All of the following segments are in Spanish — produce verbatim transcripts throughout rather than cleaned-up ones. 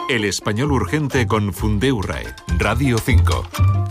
El español urgente con Fundeurrae, Radio cinco.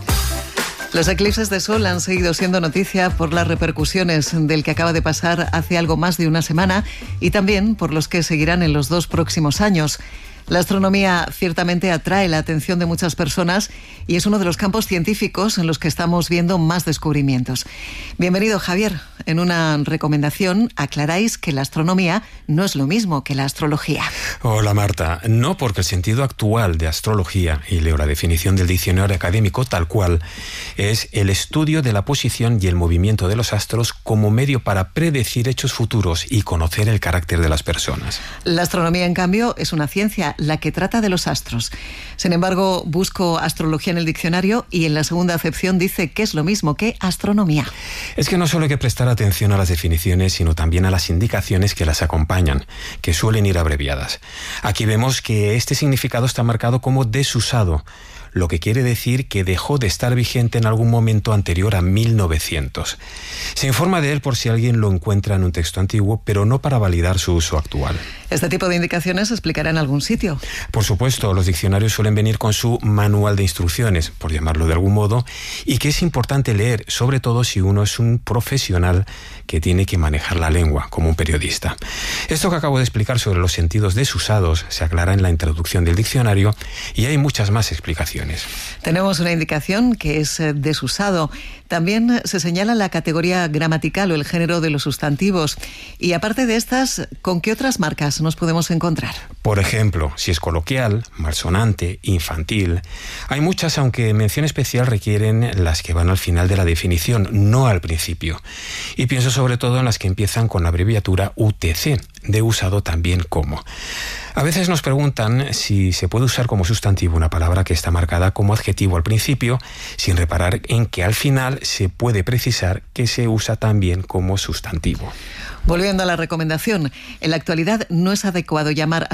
Los eclipses de sol han seguido siendo noticia por las repercusiones del que acaba de pasar hace algo más de una semana y también por los que seguirán en los dos próximos años. La astronomía ciertamente atrae la atención de muchas personas y es uno de los campos científicos en los que estamos viendo más descubrimientos. Bienvenido, Javier. En una recomendación aclaráis que la astronomía no es lo mismo que la astrología. Hola, Marta. No, porque el sentido actual de astrología, y leo la definición del diccionario académico tal cual, es el estudio de la posición y el movimiento de los astros como medio para predecir hechos futuros y conocer el carácter de las personas. La astronomía, en cambio, es una ciencia, la que trata de los astros. Sin embargo, busco astrología en el diccionario y en la segunda acepción dice que es lo mismo que astronomía. Es que no solo hay que prestar atención a las definiciones, sino también a las indicaciones que las acompañan, que suelen ir abreviadas. Aquí vemos que este significado está marcado como desusado, lo que quiere decir que dejó de estar vigente en algún momento anterior a mil novecientos. Se informa de él por si alguien lo encuentra en un texto antiguo, pero no para validar su uso actual. ¿Este tipo de indicaciones se explicará en algún sitio? Por supuesto, los diccionarios suelen venir con su manual de instrucciones, por llamarlo de algún modo, y que es importante leer, sobre todo si uno es un profesional que tiene que manejar la lengua, como un periodista. Esto que acabo de explicar sobre los sentidos desusados se aclara en la introducción del diccionario y hay muchas más explicaciones. Tenemos una indicación que es desusado. También se señala la categoría gramatical o el género de los sustantivos. Y aparte de estas, ¿con qué otras marcas nos podemos encontrar? Por ejemplo, si es coloquial, malsonante, infantil. Hay muchas, aunque mención especial requieren las que van al final de la definición, no al principio. Y pienso sobre todo en las que empiezan con la abreviatura U T C, de usado también como. A veces nos preguntan si se puede usar como sustantivo una palabra que está marcada como adjetivo al principio, sin reparar en que al final se puede precisar que se usa también como sustantivo. Volviendo a la recomendación, en la actualidad no es adecuado llamar a